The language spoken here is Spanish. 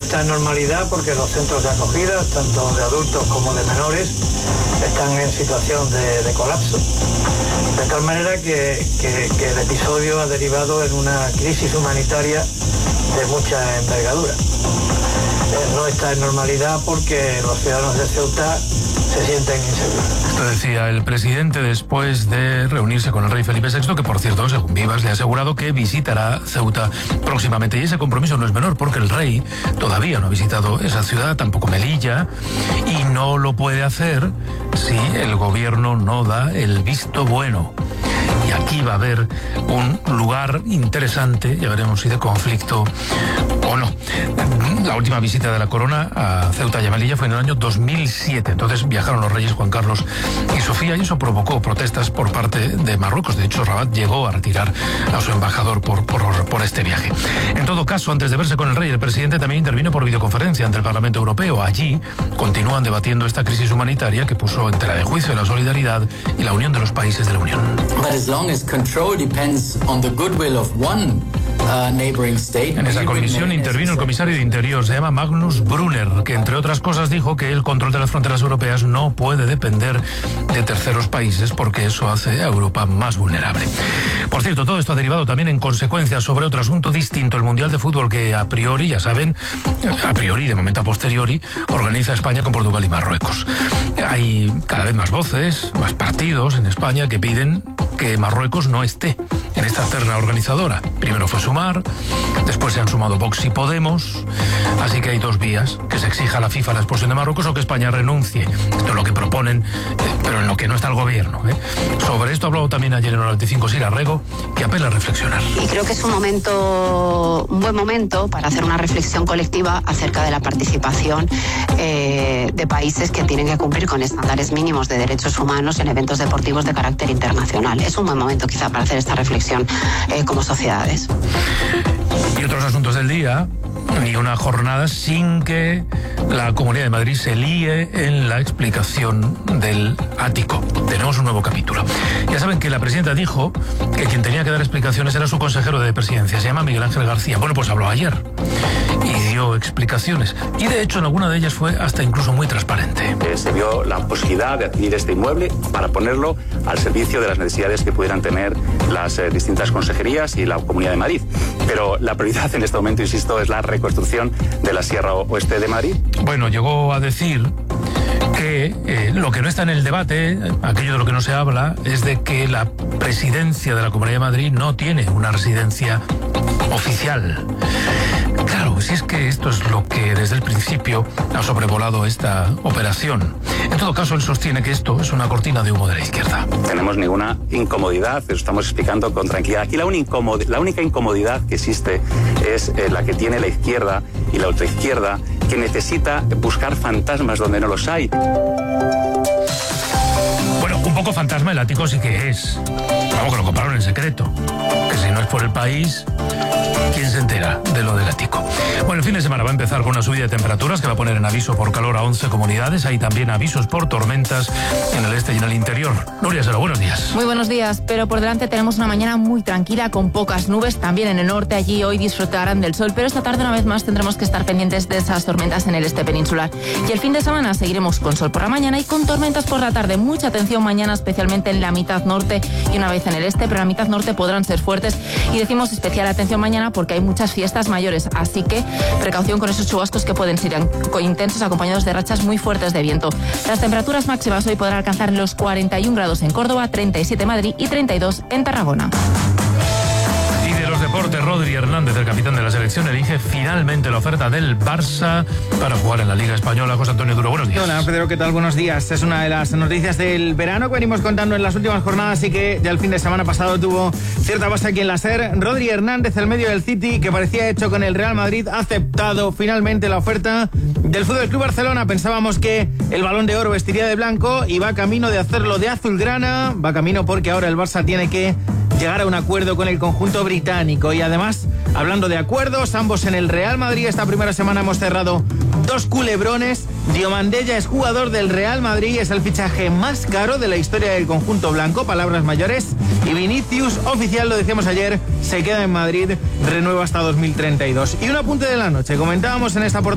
está en normalidad porque los centros de acogida, tanto de adultos como de menores, están en situación de colapso. De tal manera que el episodio ha derivado en una crisis humanitaria de mucha envergadura. No está en normalidad porque los ciudadanos de Ceuta se sienten inseguros. Esto decía el presidente después de reunirse con el rey Felipe VI, que por cierto, según Vivas, le ha asegurado que visitará Ceuta próximamente. Y ese compromiso no es menor porque el rey todavía no ha visitado esa ciudad, tampoco Melilla, y no lo puede hacer si el gobierno no da el visto bueno. Y aquí va a haber un lugar interesante, ya veremos si de conflicto o no. La última visita de la corona a Ceuta y a Melilla fue en el año 2007. Entonces viajaron los reyes Juan Carlos y Sofía y eso provocó protestas por parte de Marruecos. De hecho, Rabat llegó a retirar a su embajador por este viaje. En todo caso, antes de verse con el rey, el presidente también intervino por videoconferencia ante el Parlamento Europeo. Allí continúan debatiendo esta crisis humanitaria que puso en tela de juicio la solidaridad y la unión de los países de la Unión. En esa comisión intervino el comisario de Interior, se llama Magnus Brunner, que entre otras cosas dijo que el control de las fronteras europeas no puede depender de terceros países porque eso hace a Europa más vulnerable. Por cierto, todo esto ha derivado también en consecuencias sobre otro asunto distinto, el Mundial de Fútbol que a priori, ya saben, de momento a posteriori, organiza España con Portugal y Marruecos. Hay cada vez más voces, más partidos en España que piden que Marruecos no esté en esta terna organizadora. Primero fue Sumar, después se han sumado Vox y Podemos, así que hay dos vías, que se exija a la FIFA la expulsión de Marruecos o que España renuncie. Esto es lo que proponen, pero en lo que no está el gobierno. Sobre esto habló también ayer en el 95 Sira Rego, que apela a reflexionar. Y creo que es un buen momento para hacer una reflexión colectiva acerca de la participación de países que tienen que cumplir con estándares mínimos de derechos humanos en eventos deportivos de carácter internacional. Es un buen momento quizá para hacer esta reflexión como sociedades. Y otros asuntos del día, ni una jornada sin que la Comunidad de Madrid se líe en la explicación del ático. Tenemos un nuevo capítulo. Ya saben que la presidenta dijo que quien tenía que dar explicaciones era su consejero de presidencia, se llama Miguel Ángel García. Bueno, pues habló ayer y dio explicaciones. Y de hecho en alguna de ellas fue hasta incluso muy transparente. Se vio la posibilidad de adquirir este inmueble para ponerlo al servicio de las necesidades que pudieran tener las distintas consejerías y la Comunidad de Madrid. Pero la prioridad en este momento, insisto, es la reconstrucción de la Sierra Oeste de Madrid. Bueno, llegó a decir que lo que no está en el debate, aquello de lo que no se habla, es de que la presidencia de la Comunidad de Madrid no tiene una residencia oficial. Claro, si es que esto es lo que desde el principio ha sobrevolado esta operación. En todo caso, él sostiene que esto es una cortina de humo de la izquierda. No tenemos ninguna incomodidad, lo estamos explicando con tranquilidad. Aquí la única incomodidad que existe es la que tiene la izquierda y la ultraizquierda, que necesita buscar fantasmas donde no los hay. Bueno, un poco fantasma el ático sí que es. Vamos, que lo compraron en secreto. Que si no es por el país, ¿quién se entera de lo del ático? Bueno, el fin de semana va a empezar con una subida de temperaturas que va a poner en aviso por calor a 11 comunidades. Hay también avisos por tormentas en el este y en el interior. Nuria Sero, buenos días. Muy buenos días, pero por delante tenemos una mañana muy tranquila con pocas nubes. También en el norte, allí hoy disfrutarán del sol, pero esta tarde una vez más tendremos que estar pendientes de esas tormentas en el este peninsular. Y el fin de semana seguiremos con sol por la mañana y con tormentas por la tarde. Mucha atención mañana, especialmente en la mitad norte y una vez en el este, pero en la mitad norte podrán ser fuertes. Y decimos especial atención mañana porque hay muchas fiestas mayores, así que precaución con esos chubascos que pueden ser intensos acompañados de rachas muy fuertes de viento. Las temperaturas máximas hoy podrán alcanzar los 41 grados en Córdoba, 37 en Madrid y 32 en Tarragona. Deporte, Rodri Hernández, el capitán de la selección, elige finalmente la oferta del Barça para jugar en la Liga Española. José Antonio Duro, buenos días. Hola, Pedro, ¿qué tal? Buenos días. Es una de las noticias del verano que venimos contando en las últimas jornadas y que ya el fin de semana pasado tuvo cierta base aquí en la SER. Rodri Hernández, el medio del City, que parecía hecho con el Real Madrid, ha aceptado finalmente la oferta del Fútbol Club Barcelona. Pensábamos que el Balón de Oro vestiría de blanco y va camino de hacerlo de azulgrana. Va camino porque ahora el Barça tiene que llegar a un acuerdo con el conjunto británico. Y además, hablando de acuerdos, ambos en el Real Madrid, esta primera semana hemos cerrado 2 culebrones. Diomandella es jugador del Real Madrid, es el fichaje más caro de la historia del conjunto blanco, palabras mayores. Y Vinicius, oficial, lo decíamos ayer, se queda en Madrid, renueva hasta 2032. Y un apunte de la noche, comentábamos en esta portada